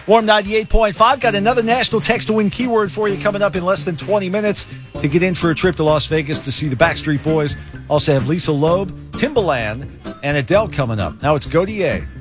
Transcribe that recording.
Warm 98.5. Got another national text to win keyword for you coming up in less than 20 minutes to get in for a trip to Las Vegas to see the Backstreet Boys. Also have Lisa Loeb, Timbaland, and Adele coming up. Now it's Godier.